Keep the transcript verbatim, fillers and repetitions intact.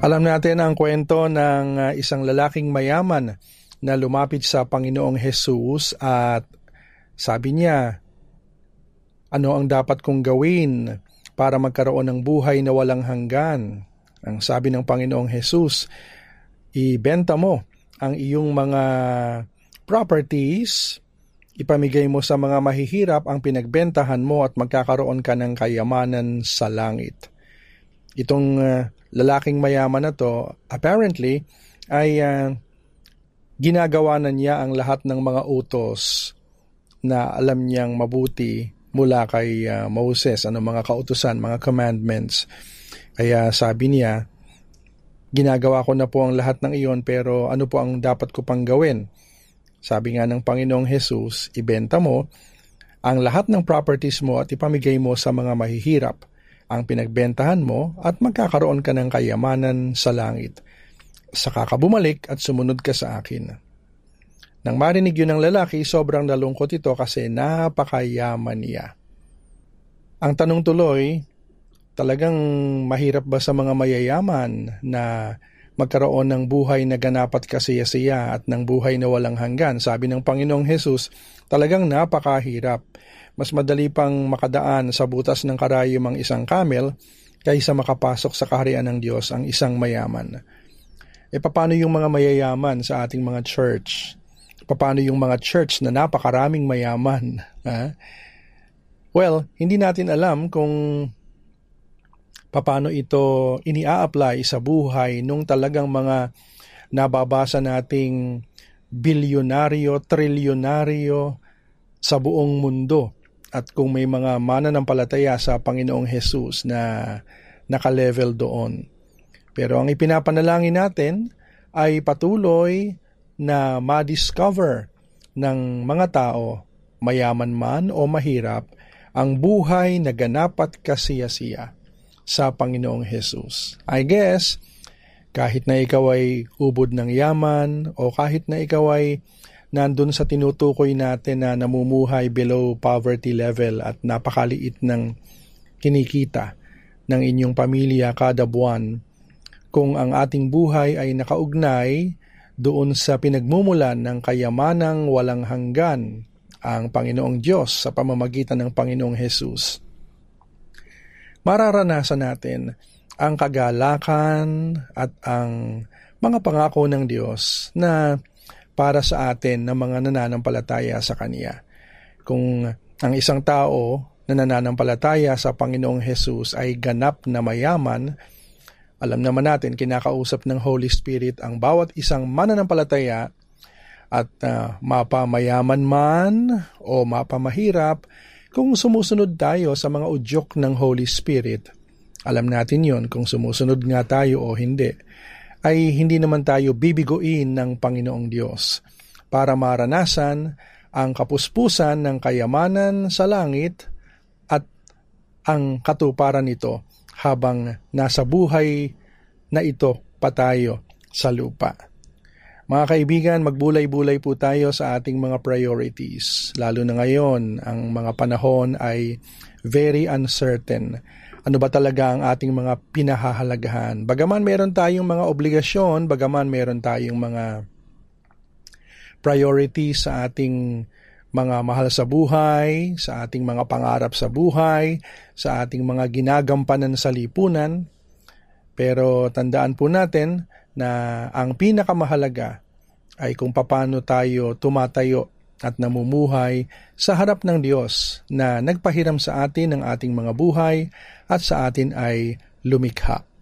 Alam natin ang kwento ng uh, isang lalaking mayaman na lumapit sa Panginoong Hesus at sabi niya, ano ang dapat kong gawin para magkaroon ng buhay na walang hanggan? Ang sabi ng Panginoong Hesus, ibenta mo ang iyong mga properties, ipamigay mo sa mga mahihirap ang pinagbentahan mo at magkakaroon ka ng kayamanan sa langit. Itong uh, lalaking mayaman na to, apparently, ay uh, ginagawa na niya ang lahat ng mga utos na alam niyang mabuti mula kay uh, Moses, ano mga kautusan, mga commandments. Kaya sabi niya, ginagawa ko na po ang lahat ng iyon, pero ano po ang dapat ko pang gawin? Sabi nga ng Panginoong Hesus, ibenta mo ang lahat ng properties mo at ipamigay mo sa mga mahihirap ang pinagbentahan mo at magkakaroon ka ng kayamanan sa langit. Saka ka bumalik at sumunod ka sa akin. Nang marinig yun ng lalaki, sobrang nalungkot ito kasi napakayaman niya. Ang tanong tuloy, talagang mahirap ba sa mga mayayaman na magkaroon ng buhay na ganap at kasiyasiya at ng buhay na walang hanggan? Sabi ng Panginoong Hesus, talagang napakahirap. Mas madali pang makadaan sa butas ng karayom ang isang camel kaysa makapasok sa kaharian ng Diyos ang isang mayaman. E paano yung mga mayayaman sa ating mga church? Paano yung mga church na napakaraming mayaman? Ha? Well, hindi natin alam kung paano ito ini-apply sa buhay nung talagang mga nababasa nating bilyonaryo, trilyonaryo sa buong mundo. At kung may mga mananampalataya sa Panginoong Hesus na naka-level doon. Pero ang ipinapanalangin natin ay patuloy na ma-discover ng mga tao, mayaman man o mahirap, ang buhay na ganap at kasiyasiya sa Panginoong Hesus. I guess, kahit na ikaw ay ubod ng yaman o kahit na ikaw ay nandun sa tinutukoy natin na namumuhay below poverty level at napakaliit ng kinikita ng inyong pamilya kada buwan, kung ang ating buhay ay nakaugnay doon sa pinagmumulan ng kayamanang walang hanggan, ang Panginoong Diyos sa pamamagitan ng Panginoong Hesus, mararanasan natin ang kagalakan at ang mga pangako ng Diyos na para sa atin na mga nananampalataya sa Kanya. Kung ang isang tao na nananampalataya sa Panginoong Hesus ay ganap na mayaman, alam naman natin kinakausap ng Holy Spirit ang bawat isang mananampalataya at uh, mapamayaman man o mapamahirap, kung sumusunod tayo sa mga udyok ng Holy Spirit. Alam natin yon kung sumusunod nga tayo o hindi, ay hindi naman tayo bibiguin ng Panginoong Diyos para maranasan ang kapuspusan ng kayamanan sa langit at ang katuparan nito habang nasa buhay na ito pa tayo sa lupa. Mga kaibigan, magbulay-bulay po tayo sa ating mga priorities. Lalo na ngayon, ang mga panahon ay very uncertain. Ano ba talaga ang ating mga pinahahalagahan? Bagaman meron tayong mga obligasyon, bagaman meron tayong mga priorities sa ating mga mahal sa buhay, sa ating mga pangarap sa buhay, sa ating mga ginagampanan sa lipunan, pero tandaan po natin na ang pinakamahalaga ay kung paano tayo tumatayo at namumuhay sa harap ng Diyos na nagpahiram sa atin ng ating mga buhay at sa atin ay lumikha.